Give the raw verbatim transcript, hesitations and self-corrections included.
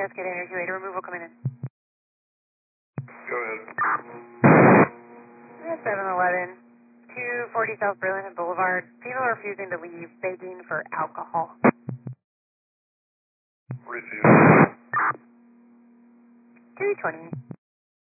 Cascade Energy Radar removal coming in. Go ahead. seven eleven, two forty South Burlington Boulevard. People are refusing to leave, begging for alcohol. Received. two twenty.